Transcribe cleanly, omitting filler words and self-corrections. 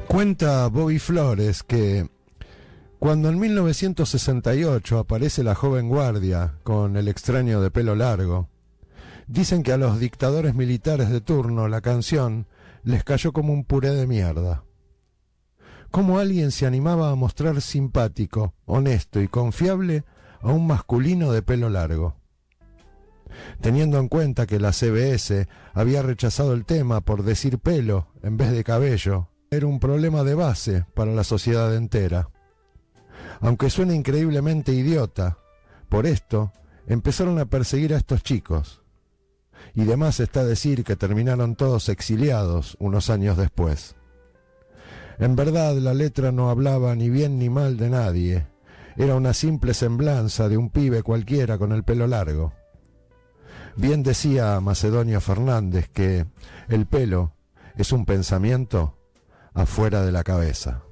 Cuenta Bobby Flores que cuando en 1968 aparece la joven guardia con el extraño de pelo largo, dicen que a los dictadores militares de turno la canción les cayó como un puré de mierda. ¿Cómo alguien se animaba a mostrar simpático, honesto y confiable a un masculino de pelo largo? Teniendo en cuenta que la CBS había rechazado el tema por decir pelo en vez de cabello, era un problema de base para la sociedad entera. Aunque suene increíblemente idiota, por esto empezaron a perseguir a estos chicos. Y de más está decir que terminaron todos exiliados unos años después. En verdad la letra no hablaba ni bien ni mal de nadie, era una simple semblanza de un pibe cualquiera con el pelo largo. Bien decía Macedonio Fernández que el pelo es un pensamiento afuera de la cabeza.